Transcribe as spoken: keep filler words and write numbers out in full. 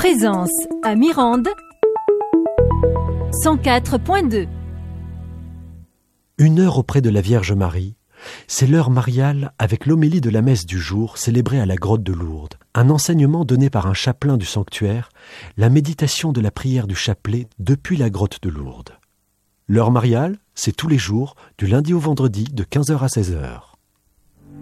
Présence à Mirande, cent quatre point deux. Une heure auprès de la Vierge Marie, c'est l'heure mariale avec l'homélie de la messe du jour célébrée à la grotte de Lourdes, un enseignement donné par un chapelain du sanctuaire, la méditation de la prière du chapelet depuis la grotte de Lourdes. L'heure mariale, c'est tous les jours, du lundi au vendredi, de quinze heures à seize heures.